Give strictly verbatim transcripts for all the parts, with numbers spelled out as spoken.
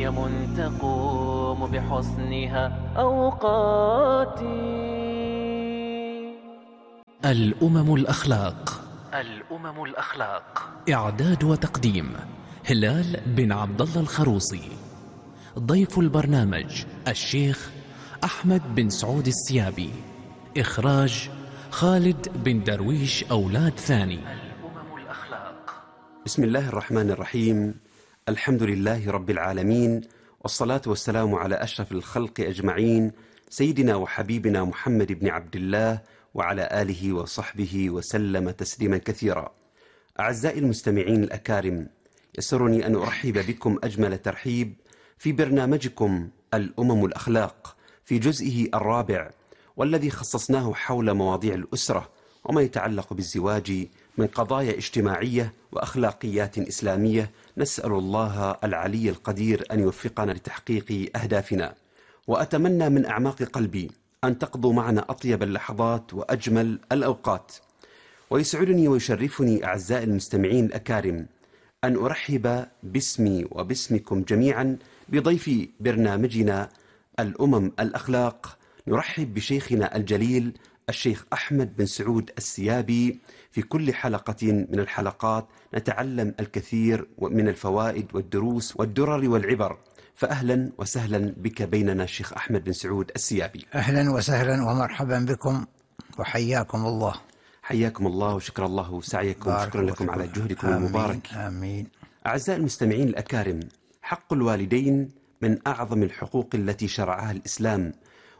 قيم تقوم بحسنها أوقاتي. الأمم الأخلاق. الأمم الأخلاق. إعداد وتقديم هلال بن عبد الله الخروصي. ضيف البرنامج الشيخ أحمد بن سعود السيابي. إخراج خالد بن درويش أولاد ثاني. الأمم الأخلاق. بسم الله الرحمن الرحيم. الحمد لله رب العالمين، والصلاة والسلام على أشرف الخلق أجمعين، سيدنا وحبيبنا محمد بن عبد الله وعلى آله وصحبه وسلم تسليما كثيرا. أعزائي المستمعين الأكارم، يسرني أن أرحب بكم أجمل ترحيب في برنامجكم الأمم الأخلاق في جزئه الرابع، والذي خصصناه حول مواضيع الأسرة وما يتعلق بالزواج من قضايا اجتماعية وأخلاقيات إسلامية. نسأل الله العلي القدير أن يوفقنا لتحقيق أهدافنا، وأتمنى من أعماق قلبي أن تقضوا معنا أطيب اللحظات وأجمل الأوقات. ويسعدني ويشرفني أعزائي المستمعين الأكارم أن أرحب باسمي وباسمكم جميعا بضيف برنامجنا الأمم الأخلاق. نرحب بشيخنا الجليل الشيخ أحمد بن سعود السيابي. في كل حلقة من الحلقات نتعلم الكثير من الفوائد والدروس والدرر والعبر، فأهلا وسهلا بك بيننا الشيخ أحمد بن سعود السيابي. أهلا وسهلا ومرحبا بكم وحياكم الله. حياكم الله وشكر الله سعيكم وشكرا لكم على جهدكم آمين المبارك. آمين. أعزائي المستمعين الأكارم، حق الوالدين من أعظم الحقوق التي شرعها الإسلام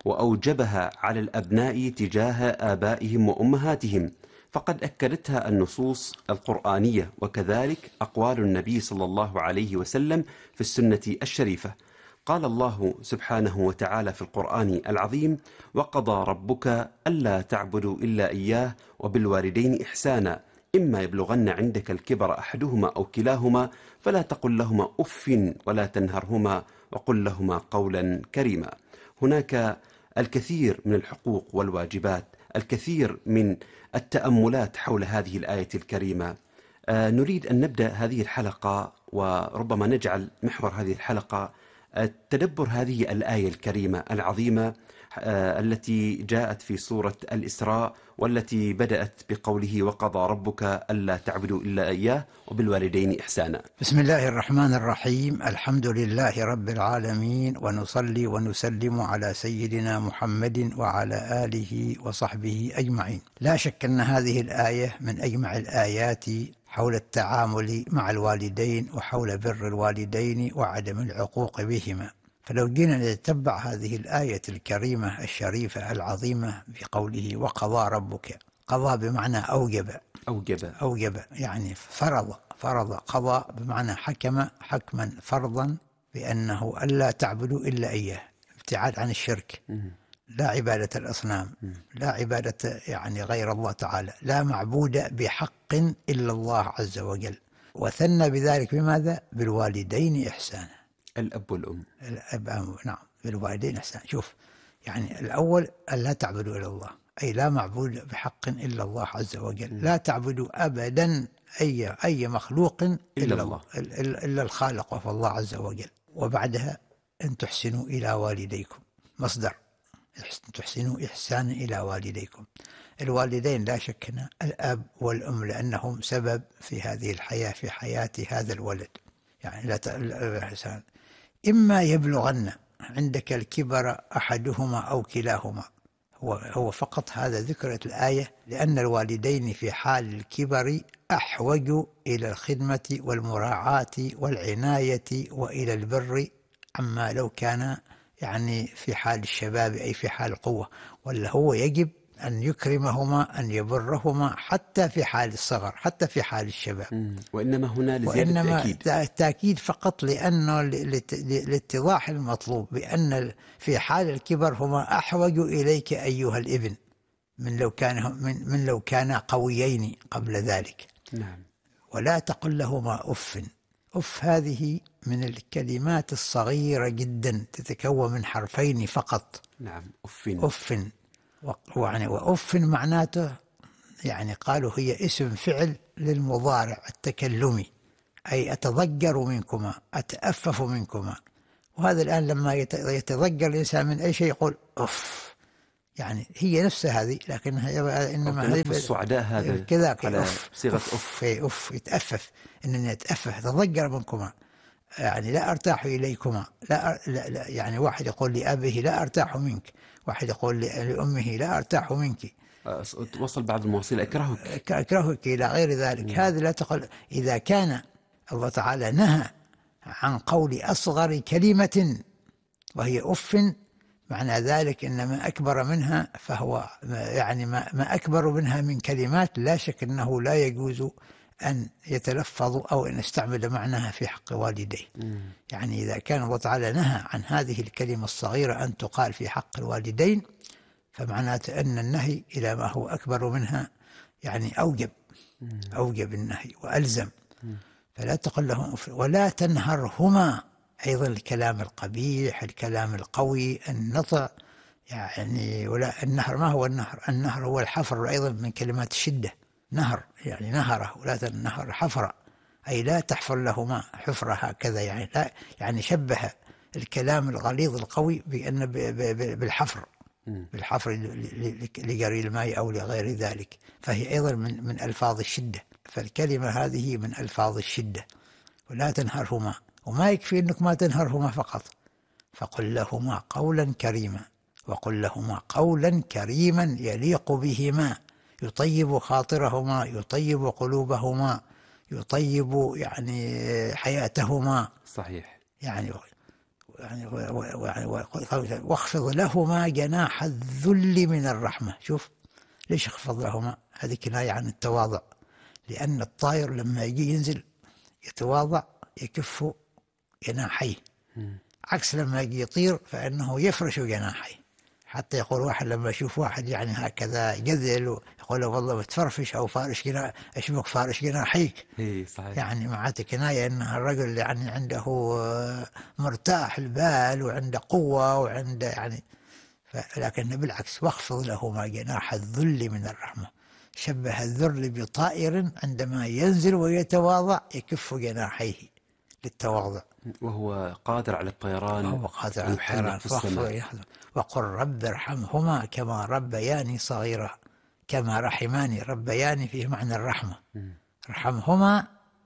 وأوجبها على الأبناء تجاه آبائهم وأمهاتهم، فقد أكدتها النصوص القرآنية وكذلك أقوال النبي صلى الله عليه وسلم في السنة الشريفة. قال الله سبحانه وتعالى في القرآن العظيم: وقضى ربك ألا تعبدوا إلا إياه وبالوالدين إحسانا إما يبلغن عندك الكبر أحدهما أو كلاهما فلا تقل لهما أف ولا تنهرهما وقل لهما قولا كريما. هناك الكثير من الحقوق والواجبات، الكثير من التأملات حول هذه الآية الكريمة. آه نريد أن نبدأ هذه الحلقة، وربما نجعل محور هذه الحلقة تدبر هذه الآية الكريمة العظيمة آه التي جاءت في سورة الإسراء، والتي بدأت بقوله: وقضى ربك ألا تعبدوا إلا إياه وبالوالدين إحسانا. بسم الله الرحمن الرحيم. الحمد لله رب العالمين، ونصلي ونسلم على سيدنا محمد وعلى آله وصحبه أجمعين. لا شك أن هذه الآية من أجمع الآيات حول التعامل مع الوالدين وحول بر الوالدين وعدم العقوق بهما. فلو جينا نتبع هذه الآية الكريمة الشريفة العظيمة بقوله وقضى ربك، قضى بمعنى أوجب أوجب أوجب يعني فرض فرض قضى بمعنى حكم حكما فرضا بأنه ألا تعبدوا إلا إياه، ابتعاد عن الشرك، لا عبادة الأصنام، لا عبادة يعني غير الله تعالى، لا معبود بحق إلا الله عز وجل. وثنى بذلك بماذا؟ بالوالدين إحسانا. الأب والأم. الأب نعم، بالوالدين إحسانا. شوف، يعني الأول ألا تعبدوا إلا الله، أي لا معبود بحق إلا الله عز وجل. م. لا تعبدوا أبدا أي أي مخلوق إلا, إلا الله إلا, إلا الخالق وهو الله عز وجل. وبعدها أن تحسنوا إلى والديكم، مصدر تحسنوا إحسانا إلى والديكم. الوالدين لا شك الأب والأم، لأنهم سبب في هذه الحياة، في حياة هذا الولد. يعني لا الإحسان إما يبلغن عندك الكبر أحدهما أو كلاهما، هو هو فقط هذا ذكرت الآية، لأن الوالدين في حال الكبر أحوج إلى الخدمة والمراعاة والعناية وإلى البر عما لو كان يعني في حال الشباب، أي في حال القوة. ولا هو يجب أن يكرمهما، أن يبرهما حتى في حال الصغر، حتى في حال الشباب. وإنما هنا لزيادة وإنما التأكيد. التأكيد فقط لأنه لاتضاح المطلوب، بأن في حال الكبر هما أحوج إليك أيها الابن من لو كان من, من لو كانا قويين قبل ذلك. نعم. ولا تقل لهما أف. أف هذه من الكلمات الصغيرة جدا، تتكون من حرفين فقط. نعم. أف أف يعني وأف معناته يعني قالوا هي اسم فعل للمضارع التكلمي، أي أتضجر منكما، أتأفف منكما. وهذا الآن لما يتضجر الإنسان من أي شيء يقول أف، يعني هي نفسها هذه، لكنها إنما هذه السعداء هذا كذاك على أف صيغة أف, أف. أف يتأفف، إنني أتأفف تضجر منكما، يعني لا أرتاح إليكما، لا, لا, لا يعني واحد يقول لأبيه لا أرتاح منك، واحد يقول لأمه لا أرتاح منك، وصل بعض المواصيل أكرهك أكرهك إلى غير ذلك. هذا لا تقل. إذا كان الله تعالى نهى عن قول أصغر كلمة وهي أف، معنى ذلك إن ما أكبر منها فهو يعني ما, ما أكبر منها من كلمات لا شك أنه لا يجوز أن يتلفظ أو أن يستعمل معناها في حق والديه. مم. يعني إذا كان الله تعالى نهى عن هذه الكلمة الصغيرة أن تقال في حق الوالدين، فمعناته أن النهي إلى ما هو أكبر منها يعني أوجب مم. أوجب النهي وألزم. مم. فلا تقل لهم أف، ولا تنهرهما، أيضا الكلام القبيح، الكلام القوي، النطع، يعني ولا النهر. ما هو النهر؟ النهر هو الحفر، أيضا من كلمات الشدة، نهر يعني نهره، ولا تنهر حفر، أي لا تحفر لهما حفرة هكذا، يعني لا، يعني شبه الكلام الغليظ القوي بأن بالحفر، بالحفر لجري الماء أو لغير ذلك، فهي أيضا من من ألفاظ الشدة. فالكلمة هذه من ألفاظ الشدة. ولا تنهرهما، وما يكفي أنك ما تنهرهما فقط، فقل لهما قولا كريما، وقل لهما قولا كريما يليق بهما، يطيب خاطرهما، يطيب قلوبهما، يطيب يعني حياتهما. صحيح. يعني يعني واخفض لهما جناح الذل من الرحمة. شوف ليش اخفض لهما؟ هذه كناية عن التواضع، لأن الطائر لما يجي ينزل يتواضع يكف جناحيه، عكس لما يجي يطير فإنه يفرش جناحيه. حتى يقول واحد لما يشوف واحد يعني هكذا جذل يقول له والله بتفرفش أو فارش جناح، اشبك فارش جناحيك. اي صحيح. يعني معناته كناية أن الرجل يعني عنده مرتاح البال وعنده قوة وعنده يعني، لكن بالعكس واخفض لهما جناح الذل من الرحمة. شبه الذل بطائر عندما ينزل ويتواضع يكف جناحيه للتواضع، وهو قادر على الطيران، وهو قادر على الطيران. وقل رب ارحمهما كما ربياني صغيرا، كما رحماني، ربياني فيه معنى الرحمة، ارحمهما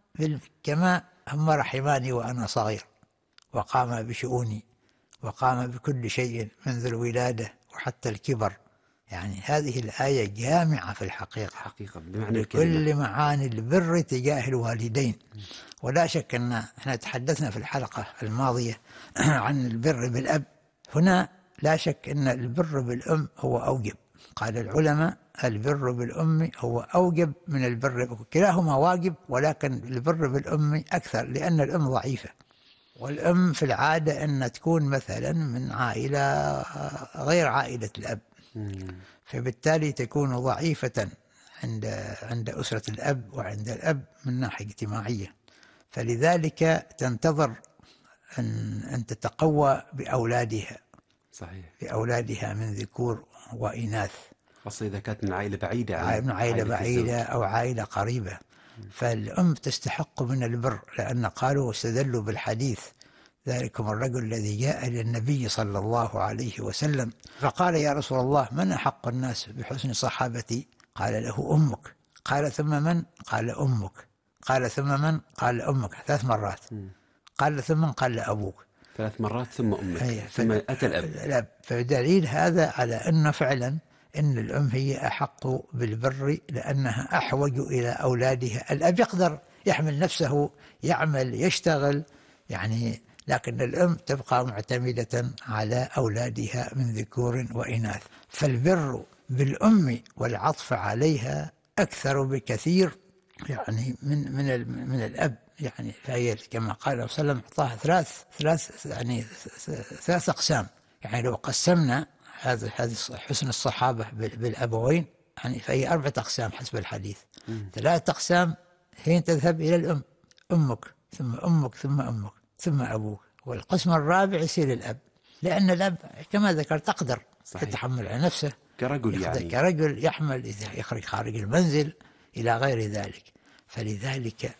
كما هم رحماني وأنا صغير، وقام بشؤوني، وقام بكل شيء منذ الولادة وحتى الكبر. يعني هذه الآية جامعة في الحقيقة، حقيقة بمعنى الكلمة، كل معاني البر تجاه الوالدين. ولا شك أن احنا تحدثنا في الحلقة الماضية عن البر بالأب، هنا لا شك أن البر بالأم هو أوجب. قال العلماء البر بالأم هو أوجب من البر، كلاهما واجب، ولكن البر بالأم أكثر، لأن الأم ضعيفة، والأم في العادة أن تكون مثلا من عائلة غير عائلة الأب، فبالتالي تكون ضعيفة عند عند أسرة الأب وعند الأب من ناحية اجتماعية، فلذلك تنتظر أن أن تتقوى بأولادها. صحيح. بأولادها من ذكور وإناث، خاصة إذا كانت من عائلة بعيدة عن من عائلة بعيدة أو عائلة قريبة. فالأم تستحق من البر، لأن قالوا واستدلوا بالحديث ذلكم الرجل الذي جاء للنبي صلى الله عليه وسلم فقال يا رسول الله من أحق الناس بحسن صحابتي؟ قال له أمك. قال ثم من؟ قال أمك. قال ثم من؟ قال أمك. ثلاث مرات. قال ثم من؟ قال أبوك. ثلاث مرات ثم أمك، ثم أتى الأب. الأب. فدليل هذا على أنه فعلا إن الأم هي أحق بالبر، لأنها أحوج إلى أولادها. الأب يقدر يحمل نفسه، يعمل، يشتغل يعني، لكن الأم تبقى معتمدة على أولادها من ذكور وإناث. فالبر بالأم والعطف عليها أكثر بكثير يعني من من من الأب. يعني فهي كما قال صلى الله عليه وسلم أعطاها ثلاث ثلاث يعني ثلاث أقسام. يعني لو قسمنا هذا هذه حسن الصحابة بالأبوين يعني فهي أربعة أقسام حسب الحديث. ثلاث أقسام هي تذهب إلى الأم، أمك ثم أمك ثم أمك ثم أبوك، والقسم الرابع يصير الأب، لأن الأب كما ذكرت تقدر يتحمل على نفسه كرجل، يعني كرجل يحمل إذا يخرج خارج المنزل إلى غير ذلك. فلذلك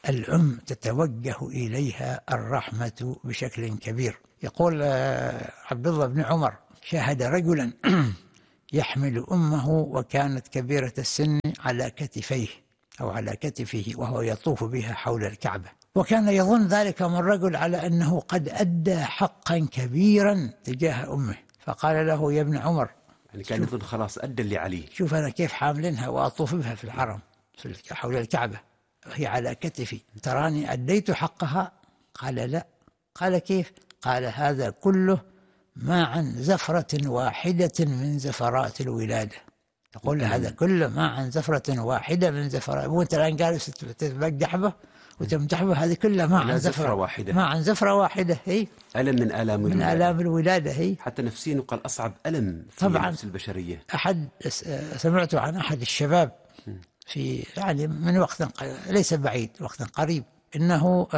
الأم تتوجه إليها الرحمة بشكل كبير. يقول عبد الله بن عمر: شاهد رجلا يحمل أمه وكانت كبيرة السن على كتفيه أو على كتفه وهو يطوف بها حول الكعبة، وكان يظن ذلك من الرجل على أنه قد أدى حقا كبيرا تجاه أمه، فقال له: يا ابن عمر، يعني كان يظن خلاص أدى اللي عليه، شوف أنا كيف حاملنها وأطوف بها في الحرم في حول الكعبة وهي على كتفي، تراني أديت حقها؟ قال: لا. قال: كيف؟ قال: هذا كله ما عن زفرة واحدة من زفرات الولادة. يقول له: هذا كله ما عن زفرة واحدة من زفرات، وانت الآن جالس تمدح به وتمدح به، هذه كلها ما عن زفرة واحدة، ما عن زفرة واحدة. هي ألم من آلام من الولادة. آلام الولادة. هي حتى نفسيا قال أصعب ألم في طبعا نفس البشرية. أحد سمعت عن أحد الشباب في يعني من وقت ليس بعيد، وقت قريب، إنه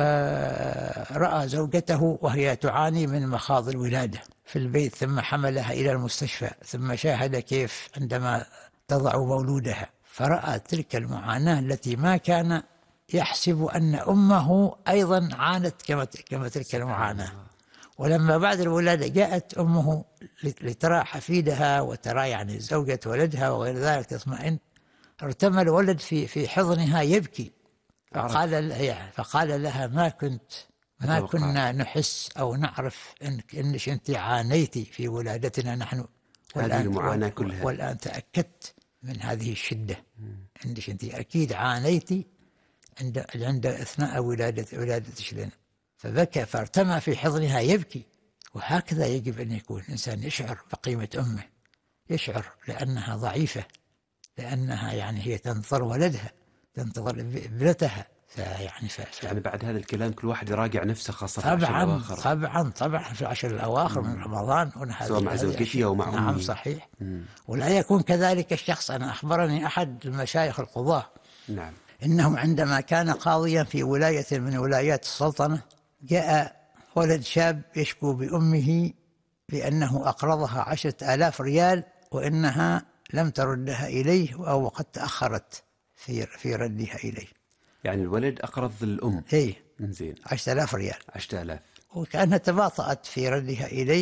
رأى زوجته وهي تعاني من مخاض الولادة في البيت، ثم حملها إلى المستشفى، ثم شاهد كيف عندما تضع مولودها، فرأى تلك المعاناة التي ما كان يحسب أن أمه أيضا عانت كما كما تلك المعاناة. ولما بعد الولادة جاءت أمه لترى حفيدها وترى يعني زوجة ولدها وغير ذلك تطمئن، ارتمى الولد في في حضنها يبكي، فقال فقال لها: ما كنت ما كنا نحس أو نعرف إنك إنش أنت عانيتي في ولادتنا نحن، هذه المعاناة كلها، والآن تأكدت من هذه الشدة، إنش أنت أكيد عانيتي عند عند أثناء ولادة ولادتش لنا. فبكى فارتمى في حضنها يبكي. وهكذا يجب أن يكون الإنسان يشعر بقيمة أمه، يشعر لأنها ضعيفة، لأنها يعني هي تنتظر ولدها، تنتظر ابنتها. يعني ف... يعني بعد هذا الكلام كل واحد يراجع نفسه، خاصة في طبعا العشر الأواخر. طبعا طبعا في العشر الأواخر من رمضان، سواء مع زوجتي أو مع أمي. نعم صحيح. مم. ولا يكون كذلك الشخص. أنا أخبرني أحد المشايخ القضاة نعم إنه عندما كان قاضيا في ولاية من ولايات السلطنة، جاء ولد شاب يشكو بأمه لأنه أقرضها عشرة آلاف ريال وإنها لم تردها إليه أو وقد تأخرت في في ردها إليه. يعني الولد أقرض الأم. إيه زين. عشرة آلاف ريال. عشرة آلاف. وكأنها تباطأت في ردها إليه،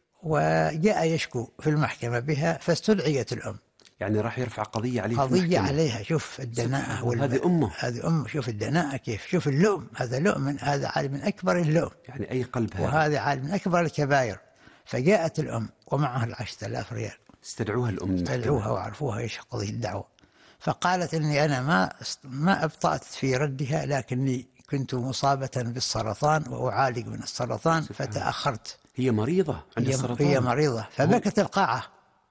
وجاء يشكو في المحكمة بها، فاستدعيت الأم. يعني راح يرفع قضية عليه. قضية عليها. شوف الدناءة. هذه أمه. هذه أمه. شوف الدناءة كيف. شوف اللؤم. هذا لؤم من هذا عالم من أكبر اللؤم. يعني أي قلب هذا. وهذا عالم من أكبر الكبائر. فجاءت الأم ومعها العشرة آلاف ريال. استدعوها الأم. استدعوها وعرفوها إيش قضية الدعوة. فقالت إني أنا ما ما أبطأت في ردها، لكني كنت مصابة بالسرطان وأعالج من السرطان فتأخرت. هي مريضة عندها السرطان. هي مريضة. فبكت القاعة.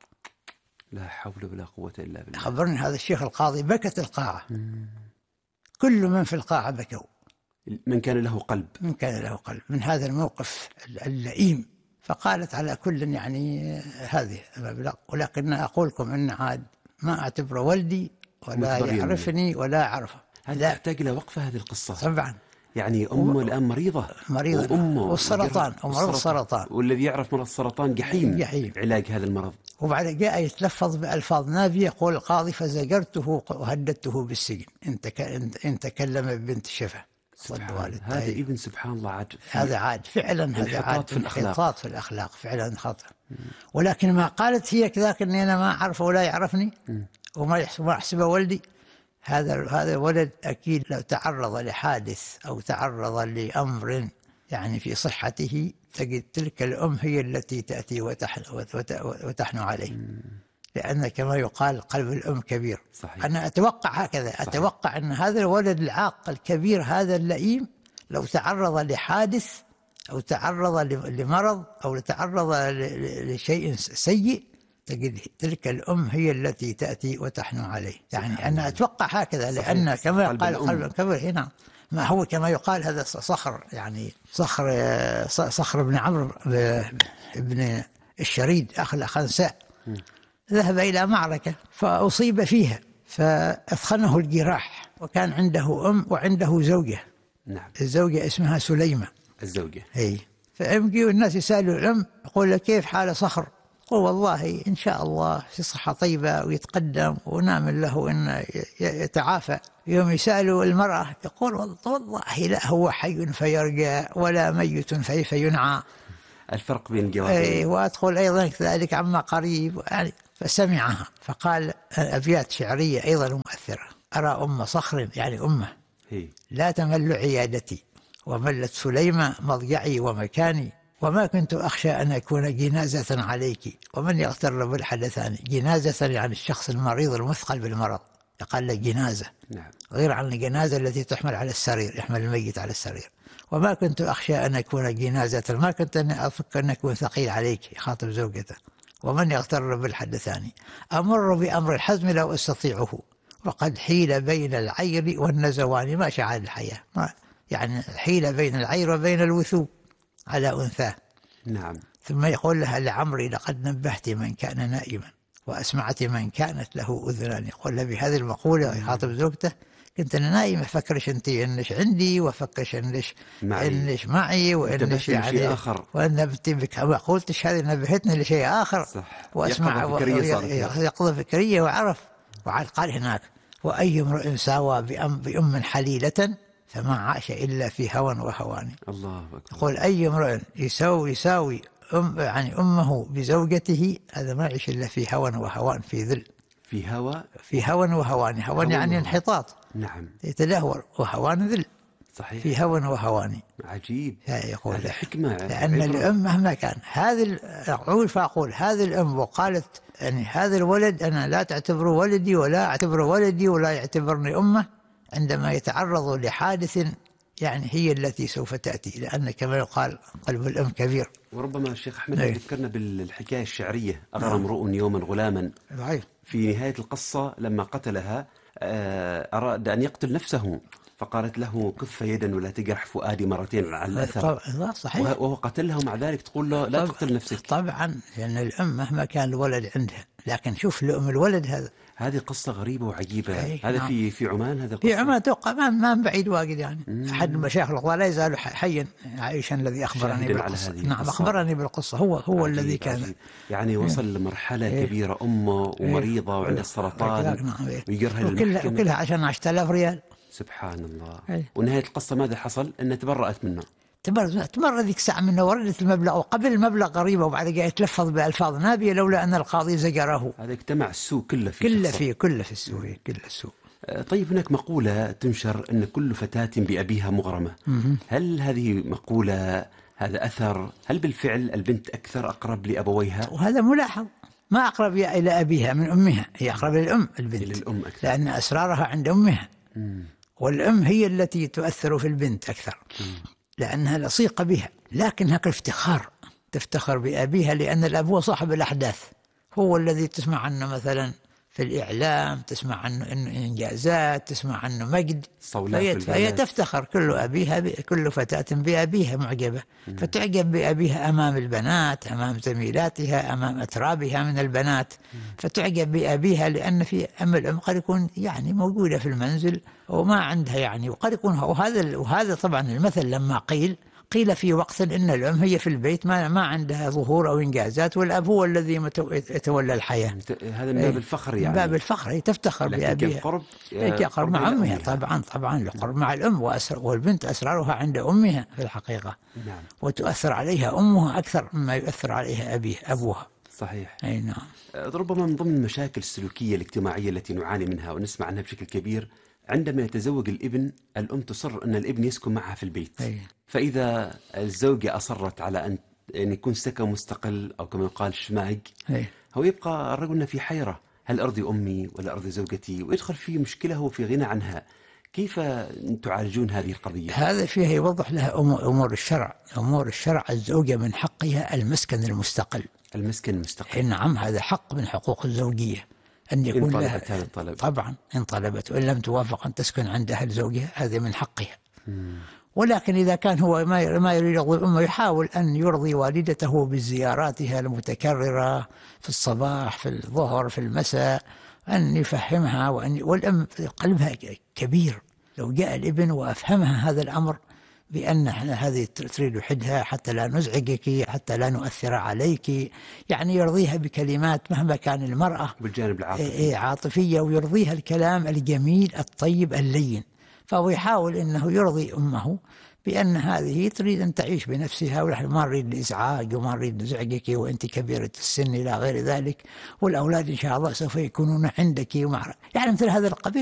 لا حول ولا قوة إلا بالله. خبرني هذا الشيخ القاضي، بكت القاعة. مم. كل من في القاعة بكوا. من كان له قلب. من كان له قلب من هذا الموقف اللئيم. فقالت على كل يعني هذه المبلغ، ولكن أقولكم إن عاد ما أعتبره ولدي ولا يعرفني ولا أعرفه. هذا تحتاج إلى وقفة هذه القصة. طبعا. يعني أمه الآن مريضة. مريضة. وأمه والسرطان ومرض السرطان. والذي يعرف مرض السرطان جحيم. جحيم. علاج هذا المرض. وبعد جاء يتلفظ بألفاظ نابية. يقول القاضي: فزجرته وهددته بالسجن إن تكلم ببنت شفه. هذا ابن سبحان الله عاد. هذا عاد فعلا. هذا عاد في الأخلاق. في الأخلاق فعلا خطأ. ولكن ما قالت هي كذاك إني أنا ما أعرفه ولا يعرفني وما يحسب أحسبه ولدي. هذا هذا ولد أكيد لو تعرض لحادث أو تعرض لأمر يعني في صحته، تجد تلك الأم هي التي تأتي وتحن, وتحن عليه. لأن كما يقال قلب الأم كبير. صحيح. أنا أتوقع هكذا. صحيح. أتوقع أن هذا الولد العاق الكبير هذا اللئيم لو تعرض لحادث أو تعرض لمرض أو تعرض لشيء سيء، تجد تلك الأم هي التي تأتي وتحن عليه. يعني أنا أتوقع هكذا. صحيح. لأن كما قال قلب الكبير هنا ما هو كما يقال هذا صخر، يعني صخر صخر بن عمرو بن الشريد أخ خنساء ذهب إلى معركة فأصيب فيها فأثخنه الجراح، وكان عنده أم وعنده زوجة. نعم. الزوجة اسمها سليمة. الزوجة. هي. فيجي الناس يسألوا الأم، يقول له: كيف حال صخر؟ قل والله إن شاء الله في صحة طيبة ويتقدم ونامل له أن يتعافى. يوم يسألوا المرأة يقول والله لا هو حي فيرجى ولا ميت فينعى. الفرق بين الجوابين. أي وأدخل أيضا كذلك عما قريب يعني. فسمعها فقال أبيات شعرية أيضا مؤثرة: أرى أم صخر يعني أمه هي. لا تمل عيادتي وملت سليمة مضجعي ومكاني وما كنت أخشى أن أكون جنازة عليك ومن يغتر بالحدثان. جنازة يعني الشخص المريض المثقل بالمرض يقال له جنازة. نعم. غير عن الجنازة التي تحمل على السرير، يحمل الميت على السرير. وما كنت أخشى أن أكون جنازة، ما كنت أن أفكر أن أكون ثقيل عليك، يخاطب زوجته. ومن يغتر بالحدثان أمر بأمر الحزم لو أستطيعه وقد حيل بين العير والنزوان. ما شعال الحياة، ما يعني حيل بين العير وبين الوثوب على أنثاه. نعم. ثم يقول لها: لعمري لقد نبهت من كان نائما وأسمعت من كانت له أذنان. يقول لها بهذه المقولة يخاطب زوجته: كنت أنا نايم أفكرش أنت إنش عندي وأفكرش إنش معي, إنش معي وإنش يعني شيء آخر، وأنا بك ما قلتش هذه نبهتني لشيء آخر. صح. وأسمع يقظة فكرية وعرف. وعاد قال هناك: وأي امرئ ساوى بأم, بأم حليلة فما عاش إلا في هوى وهوان. الله أكبر. يقول أي امرئ يساوي يساوي أم يعني أمه بزوجته هذا ما يعيش إلا في هوى وهوان، في ذل، في هوى في هوى وهوان. هوى يعني انحطاط، نعم، يتدهور، وهوان ذل، صحيح، في هوى وهوان. عجيب. يقول هذا حكمة، لأن الأم مهما كان هذا أقول فأقول هذه الأم وقالت يعني هذا الولد أنا لا تعتبره ولدي ولا أعتبره ولدي ولا يعتبرني أمه عندما يتعرض لحادث يعني هي التي سوف تأتي، لأن كما يقال قلب الأم كبير. وربما الشيخ أحمد أيه. ذكرنا بالحكاية الشعرية: أغرى امرؤ يوما غلاما. صحيح. في نهاية القصة لما قتلها أراد أن يقتل نفسه فقالت له: كف يدا ولا تجرح فؤادي مرتين على الأثر. صحيح. وهو قتلها ومع ذلك تقول له لا تقتل نفسك. طبعا لأن الأم مهما كان الولد عندها، لكن شوف لأم الولد هذا. هذه قصة غريبة وعجيبة. أيه. هذا نعم. في في عمان. هذا في عمان توقع ما ما بعيد واجد يعني. مم. أحد المشايخ القضاة لا يزال حيا عايشا الذي أخبرني بالقصة. نعم أخبرني بالقصة. هو هو عجيب الذي كان عجيب. يعني وصل إيه. لمرحلة إيه. كبيرة، أمه ومريضة إيه. وعندها السرطان. نعم. إيه. ويجرها وكلها وكلها عشان عشرة آلاف ريال. سبحان الله. أيه. ونهاية القصة ماذا حصل؟ أن تبرأت منه. تمر تمر ذيك الساعة منه وردت المبلغ، وقبل المبلغ قريبة وبعد جاء يتلفظ بألفاظ نابية لولا أن القاضي زجره. هذا اجتمع السوء كله في كله في كله في السوء كله السوء. طيب هناك مقولة تنشر أن كل فتاة بأبيها مغرمة. هل هذه مقولة هذا أثر؟ هل بالفعل البنت أكثر أقرب لأبويها؟ وهذا ملاحظ، ما أقرب إلى أبيها من أمها، هي أقرب للأم البنت. إلى الأم أكثر. لأن أسرارها عند أمها. مم. والأم هي التي تؤثر في البنت أكثر. مم. لأنها لصيقة بها، لكن هناك افتخار، تفتخر بأبيها لأن الأب هو صاحب الأحداث، هو الذي تسمع عنه مثلا في الإعلام، تسمع عنه إنجازات، تسمع عنه مجد، فهي, فهي تفتخر. كل أبيها ب... كل فتاة بأبيها معجبة. م. فتعجب بأبيها أمام البنات، أمام زميلاتها، أمام أترابها من البنات. م. فتعجب بأبيها لأن في أم الأم قد يكون يعني موجودة في المنزل وما عندها يعني، وقد يكون وهذا وهذا طبعا المثل لما قيل قيل في وقت إن الأم هي في البيت ما ما عندها ظهور أو إنجازات، والأب هو الذي يتولى الحياة. هذا من باب الفخر يعني. باب الفخر، هي تفتخر بأبيها. قرب قرب مع أمها طبعا طبعا القرب مع الأم، وأسر والبنت أسرارها عند أمها في الحقيقة. نعم. وتؤثر عليها أمها أكثر مما يؤثر عليها أبيه أبوها. صحيح. أي نعم. ربما من ضمن المشاكل السلوكية الاجتماعية التي نعاني منها ونسمع عنها بشكل كبير، عندما يتزوج الابن الأم تصر أن الابن يسكن معها في البيت. أي. فإذا الزوجة أصرت على أن أن يكون سكن مستقل أو كما يقال شماج، أي. هو يبقى الرجل في حيرة: هل أرضي أمي ولا أرضي زوجتي؟ ويدخل في مشكلة هو في غنى عنها. كيف تعالجون هذه القضية؟ هذا فيها يوضح لها أمور الشرع. أمور الشرع الزوجة من حقها المسكن المستقل. المسكن المستقل. نعم، هذا حق من حقوق الزوجية أن يكون إن لها هذا الطلب. طبعا إن طلبت، وإن لم توافق أن تسكن عند أهل زوجها هذا من حقها. مم. ولكن إذا كان هو ما يريد يرضي الأم يحاول أن يرضي والدته بزياراتها المتكررة في الصباح في الظهر في المساء، أن يفهمها. وأن والأم قلبها كبير، لو جاء الابن وأفهمها هذا الأمر بأن هذه تريد وحدها حتى لا نزعجك، حتى لا نؤثر عليك، يعني يرضيها بكلمات مهما كان المرأة بالجانب العاطفي إيه عاطفية، ويرضيها الكلام الجميل الطيب اللين. فهو يحاول أنه يرضي أمه بأن هذه تريد أن تعيش بنفسها، ونحن ما نريد الإزعاج وما نريد نزعجك وأنت كبيرة السن إلى غير ذلك، والأولاد إن شاء الله سوف يكونون عندك ومع يعني مثل هذا القبيل.